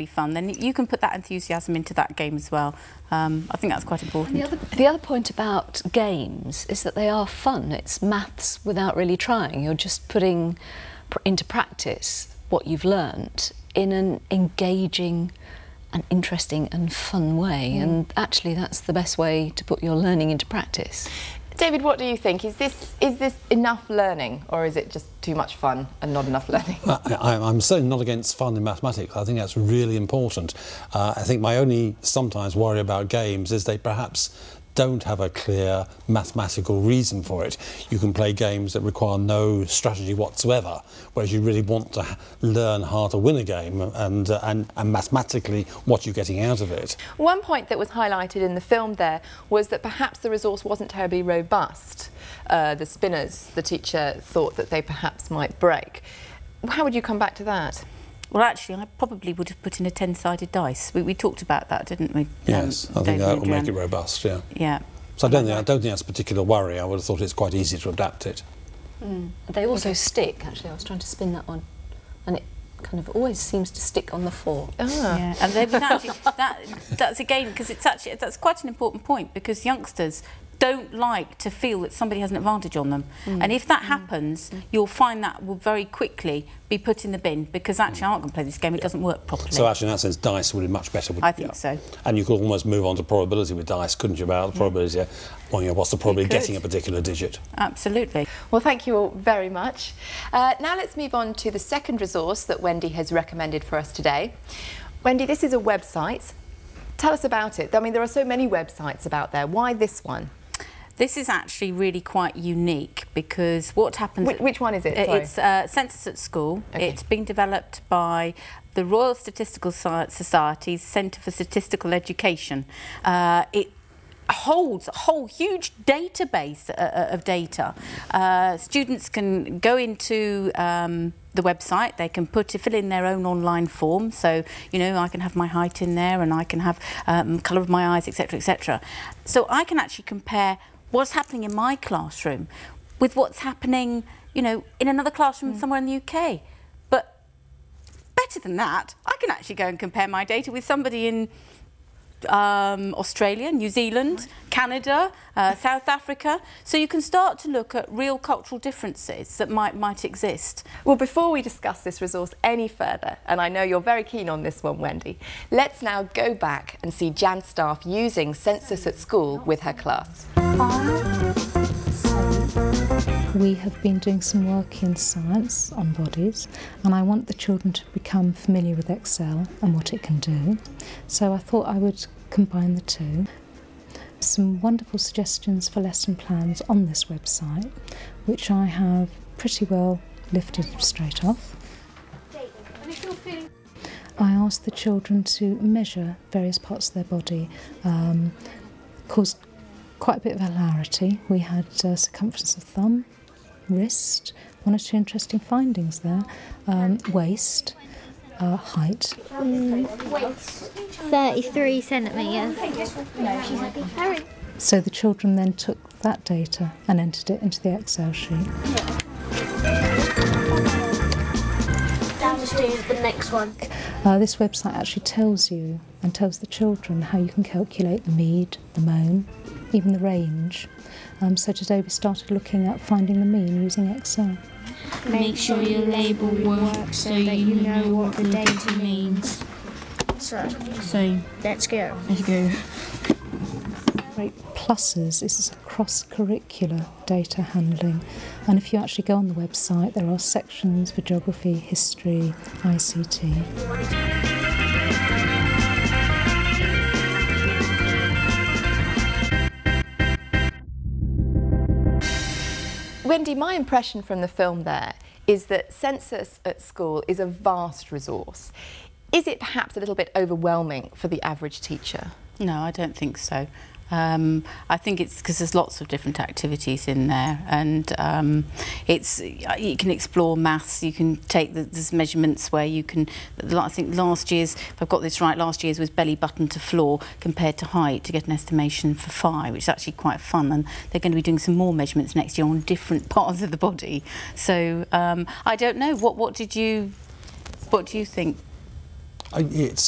be fun, then you can put that enthusiasm into that game as well. I think that's quite important. And the other point about games is that they are fun. It's maths without really trying. You're just putting into practice what you've learnt in an engaging and interesting and fun way. And actually that's the best way to put your learning into practice. David, what do you think? Is this enough learning, or is it just too much fun and not enough learning? I'm certainly not against fun in mathematics. I think that's really important. I think my only sometimes worry about games is they perhaps don't have a clear mathematical reason for it. You can play games that require no strategy whatsoever, whereas you really want to learn how to win a game and mathematically what you're getting out of it. One point that was highlighted in the film there was that perhaps the resource wasn't terribly robust. The spinners, the teacher thought that they perhaps might break. How would you come back to that? Well, actually, I probably would have put in a 10-sided dice. We talked about that, didn't we? Yes, I think that will make it robust, yeah. Yeah. So I don't think that's a particular worry. I would have thought it's quite easy to adapt it. They also stick, actually. I was trying to spin that one, and it kind of always seems to stick on the floor. Yeah, and actually, that's again, because that's quite an important point, because youngsters don't like to feel that somebody has an advantage on them. And if that happens, you'll find that will very quickly be put in the bin, because actually I can't play this game, it doesn't work properly. So actually in that sense dice would be much better. I think so. And you could almost move on to probability with dice, couldn't you, about the probability, well, you know, what's the probability of getting a particular digit? Absolutely. Well, thank you all very much. Now let's move on to the second resource that Wendy has recommended for us today. Wendy, this is a website. Tell us about it. I mean, there are so many websites about there. Why this one? This is actually really quite unique, because what happens... Which one is it? Sorry. It's Census at School. Okay. It's been developed by the Royal Statistical Society's Centre for Statistical Education. It holds a whole huge database of data. Students can go into the website, they can fill in their own online form, so you know, I can have my height in there, and I can have colour of my eyes, etc, etc. So I can actually compare what's happening in my classroom with what's happening, you know, in another classroom somewhere in the UK. But better than that, I can actually go and compare my data with somebody in Australia, New Zealand, Canada, South Africa. So you can start to look at real cultural differences that might exist. Well, before we discuss this resource any further, and I know you're very keen on this one, Wendy, let's now go back and see Jan Staff using Census at School with her class. We have been doing some work in science on bodies, and I want the children to become familiar with Excel and what it can do. So I thought I would combine the two. Some wonderful suggestions for lesson plans on this website, which I have pretty well lifted straight off. I asked the children to measure various parts of their body, caused quite a bit of hilarity. We had circumference of thumb, wrist, one or two interesting findings there, waist, height. 33 centimetres. So the children then took that data and entered it into the Excel sheet. Downstairs, the next one. This website actually tells you and tells the children how you can calculate the mean, the moan, even the range. So today we started looking at finding the mean using Excel. Make sure your label works so you know what the data means. So Let's go. Great pluses is cross-curricular data handling, and if you actually go on the website there are sections for geography, history, ICT. Wendy, my impression from the film there is that Census at School is a vast resource. Is it perhaps a little bit overwhelming for the average teacher? No, I don't think so. I think it's because there's lots of different activities in there, and you can explore maths. You can take there's measurements where you can. I think last year's, if I've got this right, last year's was belly button to floor compared to height to get an estimation for phi, which is actually quite fun. And they're going to be doing some more measurements next year on different parts of the body. So I don't know. What do you think? It's